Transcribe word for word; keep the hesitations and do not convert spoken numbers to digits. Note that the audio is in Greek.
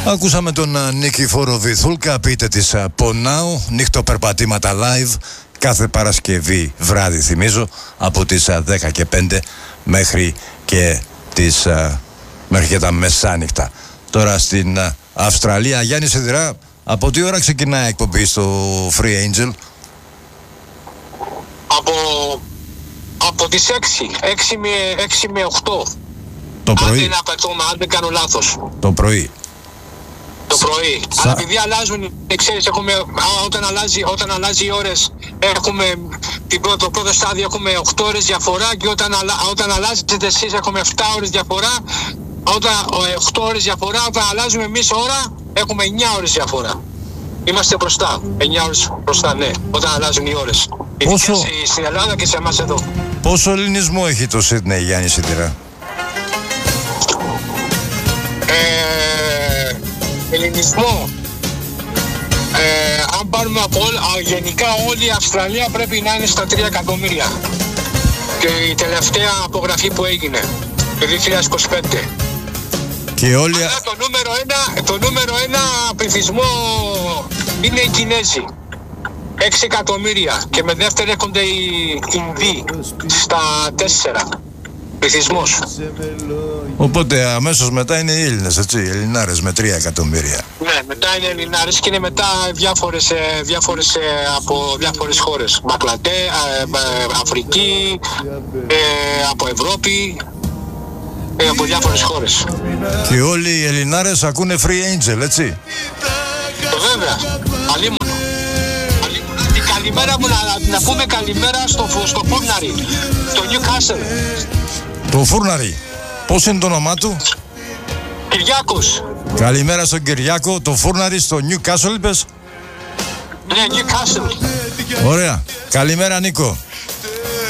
Ακούσαμε τον Νικηφόρο Βυθούλκα, πείτε της Πονάου, νύχτοπερπατήματα live κάθε Παρασκευή βράδυ, θυμίζω, από τις δέκα και πέντε μέχρι και, τις, μέχρι και τα μεσάνυχτα. Τώρα στην Αυστραλία, Γιάννη Σιδηρά, από τι ώρα ξεκινάει η εκπομπή στο Free Angel? Από, από τις έξι, έξι με οκτώ. Το πρωί. Αν δεν απαιτούμε, αν δεν κάνω λάθος. Το πρωί. Το πρωί. Σα... Αλλά επειδή αλλάζουν, ξέρεις, έχουμε, όταν, αλλάζει, όταν αλλάζει οι ώρες, έχουμε την πρώτο, το πρώτο στάδιο έχουμε οκτώ ώρες διαφορά και όταν, όταν αλλάζετε εσείς έχουμε επτά ώρες διαφορά. Όταν οκτώ ώρες διαφορά, όταν αλλάζουμε εμείς ώρα, έχουμε εννιά ώρες διαφορά. Είμαστε μπροστά, εννιά ώρες μπροστά, ναι, όταν αλλάζουν οι ώρες. Πόσο... στην Ελλάδα και σε εμάς εδώ. Πόσο ελληνισμό έχει το Σίδνεϊ, Γιάννη Σιδηρά? Ε, ελληνισμό. Ε, αν πάρουμε από όλα, γενικά όλη η Αυστραλία πρέπει να είναι στα τρία εκατομμύρια. Και η τελευταία απογραφή που έγινε, το δύο χιλιάδες είκοσι πέντε. Και όλοι... Αλλά το νούμερο ένα, το νούμερο ένα πληθυσμό είναι οι Κινέζοι. έξι εκατομμύρια. Και με δεύτερη έρχονται οι Ινδοί στα τέσσερα. Πληθυσμός. Οπότε αμέσως μετά είναι οι Έλληνες, έτσι, οι Ελληνάρες με τρία εκατομμύρια. Ναι, μετά είναι Ελληνάρες και είναι μετά διάφορες, διάφορες από διάφορες χώρες. Μπαγκλαντέ, Αφρική, ε, από Ευρώπη, ε, από διάφορες χώρες. Και όλοι οι Ελληνάρες ακούνε Free Angel, έτσι. Ε, βέβαια, αλίμονο. Την καλημέρα μου, να, να πούμε καλημέρα στο, στο Φούρναρι, στο Newcastle. Το Φούρναρι, πώς είναι το όνομά του? Κυριάκος. Καλημέρα στον Κυριάκο, το Φούρναρι στο Newcastle είπες? Ναι, Newcastle. Ωραία, καλημέρα Νίκο.